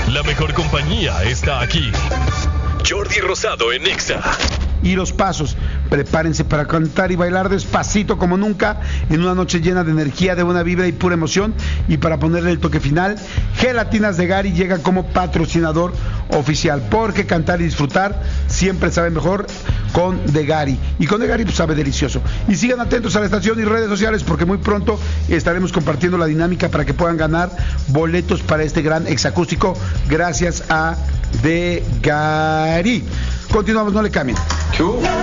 La mejor compañía está aquí. Jordi Rosado en Exa. Y los pasos, prepárense para cantar y bailar despacito como nunca en una noche llena de energía, de buena vibra y pura emoción. Y para ponerle el toque final, Gelatinas de Gary llega como patrocinador oficial, porque cantar y disfrutar siempre sabe mejor con De Gary, y con De Gary pues sabe delicioso. Y sigan atentos a la estación y redes sociales, porque muy pronto estaremos compartiendo la dinámica para que puedan ganar boletos para este gran exacústico gracias a De Gary. Continuamos, no le cambien.